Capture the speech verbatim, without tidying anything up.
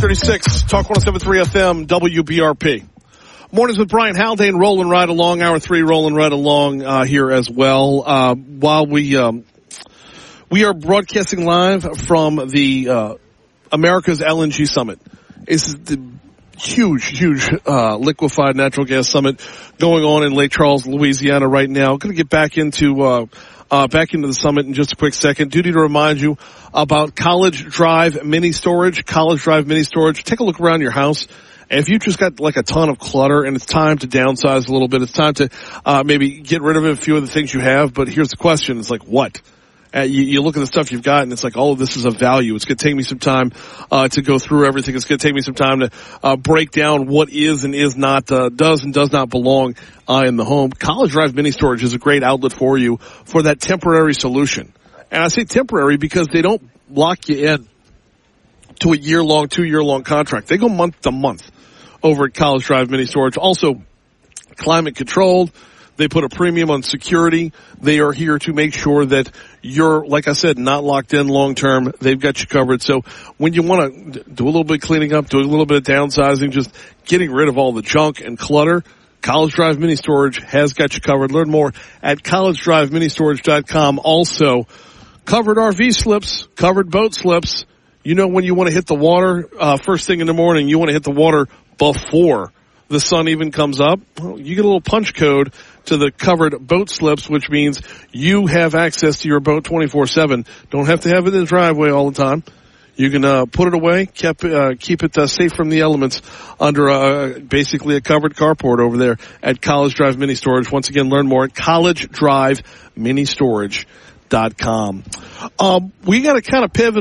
thirty-six, Talk one oh seven point three F M, W B R P. Mornings with Brian Haldane, rolling right along. Hour three, rolling right along uh, here as well. Uh, while we um, we are broadcasting live from the uh, America's L N G Summit. It's the huge, huge uh, liquefied natural gas summit going on in Lake Charles, Louisiana right now. Going to get back into uh, uh, back into the summit in just a quick second. Duty to remind you about College Drive Mini Storage. College Drive Mini Storage. Take a look around your house. And if you've just got like a ton of clutter and it's time to downsize a little bit, it's time to uh maybe get rid of a few of the things you have. But here's the question. It's like, what? Uh, you, you look at the stuff you've got and it's like, all of this is of value. It's going to take me some time uh to go through everything. It's going to take me some time to uh break down what is and is not, uh does and does not belong uh in the home. College Drive Mini Storage is a great outlet for you for that temporary solution. And I say temporary because they don't lock you in to a year-long, two-year-long contract. They go month to month over at College Drive Mini Storage. Also, climate controlled. They put a premium on security. They are here to make sure that you're, like I said, not locked in long term. They've got you covered. So when you want to do a little bit of cleaning up, do a little bit of downsizing, just getting rid of all the junk and clutter, College Drive Mini Storage has got you covered. Learn more at college drive mini storage dot com. Also, covered R V slips, covered boat slips. You know, when you want to hit the water uh first thing in the morning, you want to hit the water before the sun even comes up. Well, you get a little punch code to the covered boat slips, which means you have access to your boat twenty-four seven. Don't have to have it in the driveway all the time. You can uh put it away, keep, uh, keep it uh, safe from the elements under uh, basically a covered carport over there at College Drive Mini Storage. Once again, learn more at college drive mini storage dot com. Um, we got to kind of pivot